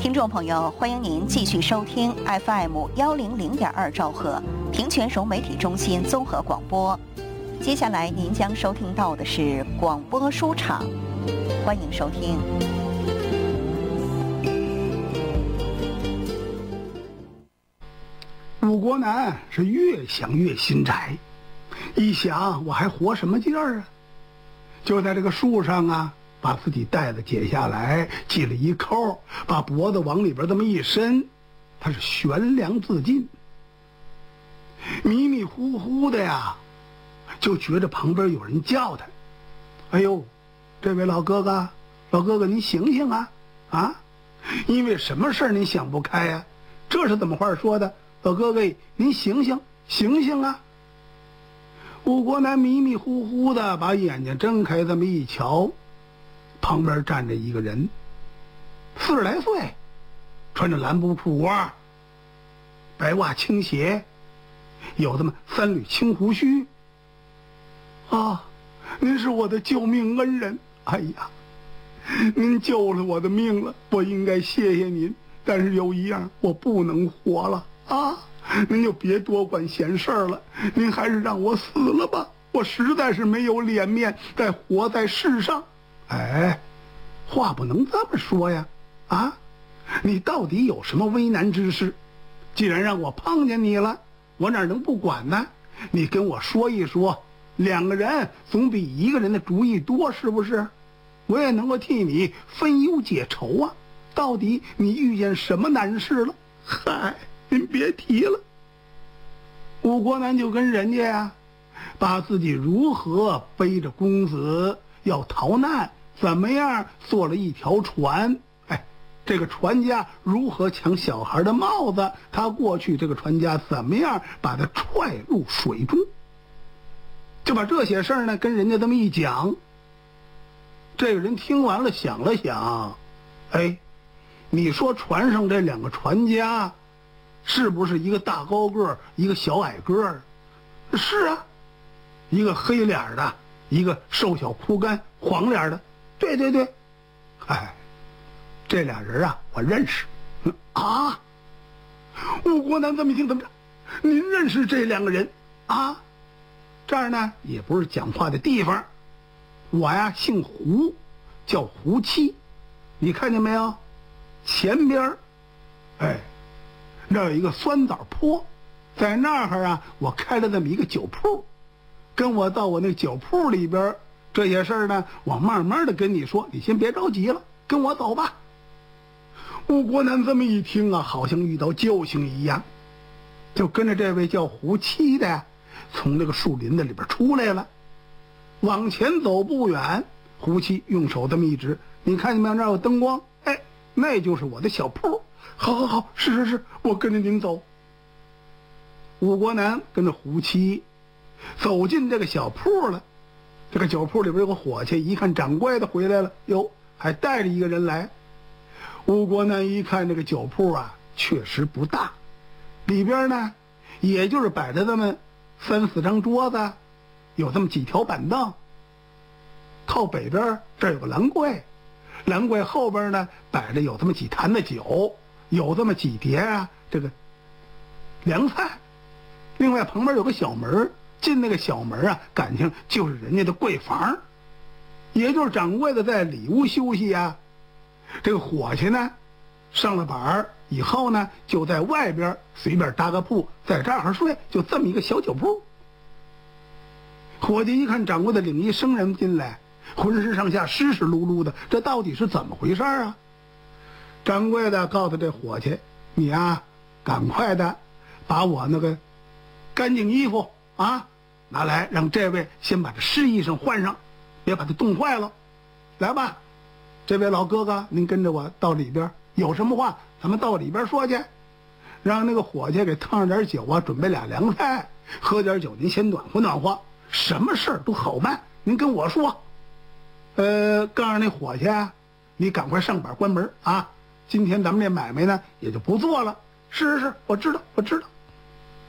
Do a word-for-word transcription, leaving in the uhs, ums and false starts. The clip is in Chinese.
听众朋友，欢迎您继续收听 F M 幺零零点二兆赫平泉省媒体中心综合广播。接下来您将收听到的是广播书场，欢迎收听。 武国南是越想越心窄，一想我还活什么劲儿啊？就在这个树上啊，把自己带子解下来，系了一扣，把脖子往里边这么一伸，他是悬梁自尽。迷迷糊糊的呀，就觉着旁边有人叫他：“哎呦，这位老哥哥，老哥哥您醒醒啊！啊，因为什么事儿您想不开呀？这是怎么话说的？老哥哥，您醒醒，醒醒啊！”武国南迷迷糊糊的把眼睛睁开，这么一瞧，旁边站着一个人，四十来岁，穿着蓝布裤褂，白袜青鞋，有这么三缕青胡须。啊，您是我的救命恩人！哎呀，您救了我的命了，我应该谢谢您。但是有一样，我不能活了啊！您就别多管闲事儿了，您还是让我死了吧，我实在是没有脸面再活在世上。哎，话不能这么说呀！啊，你到底有什么为难之事？既然让我碰见你了，我哪能不管呢？你跟我说一说，两个人总比一个人的主意多，是不是？我也能够替你分忧解愁啊。到底你遇见什么难事了？嗨，您别提了。武国南就跟人家呀，把自己如何背着公子要逃难，怎么样做了一条船，哎，这个船家如何抢小孩的帽子，他过去这个船家怎么样把他踹入水中，就把这些事儿呢跟人家这么一讲。这个人听完了想了想，哎，你说船上这两个船家是不是一个大高个一个小矮个？是啊，一个黑脸的，一个瘦小枯干黄脸的。对对对，哎，这俩人啊我认识。啊，武国南这么一听，怎么着？您认识这两个人啊？这儿呢也不是讲话的地方，我呀姓胡，叫胡七，你看见没有？前边哎，那有一个酸枣坡，在那儿啊我开了这么一个酒铺，跟我到我那酒铺里边，这些事儿呢我慢慢的跟你说，你先别着急了，跟我走吧。武国南这么一听啊，好像遇到救星一样，就跟着这位叫胡七的从那个树林子里边出来了。往前走不远，胡七用手这么一指，你看见没有？那儿有灯光，哎，那就是我的小铺。好好好，是是是，我跟着您走。武国南跟着胡七走进这个小铺了。这个酒铺里边有个伙计，一看掌柜的回来了，哟，还带着一个人来。武国南一看这个酒铺啊，确实不大，里边呢也就是摆着这么三四张桌子，有这么几条板凳。靠北边这儿有个栏柜，栏柜后边呢摆着有这么几坛的酒，有这么几碟啊这个凉菜。另外旁边有个小门，进那个小门啊，感情就是人家的柜房，也就是掌柜的在里屋休息啊。这个伙计呢上了板以后呢，就在外边随便搭个铺，在这儿睡，就这么一个小酒铺。伙计一看掌柜的领一生人进来，浑身上下湿湿漉漉的，这到底是怎么回事啊？掌柜的告诉这伙计，你啊赶快的把我那个干净衣服啊拿来，让这位先把这湿衣裳换上，别把它冻坏了。来吧，这位老哥哥，您跟着我到里边，有什么话咱们到里边说去。让那个伙计给烫上点酒啊，准备俩凉菜，喝点酒您先暖和暖和，什么事儿都好办，您跟我说。呃，告诉那伙计啊，你赶快上板关门啊，今天咱们这买卖呢也就不做了。是是是，我知道我知道。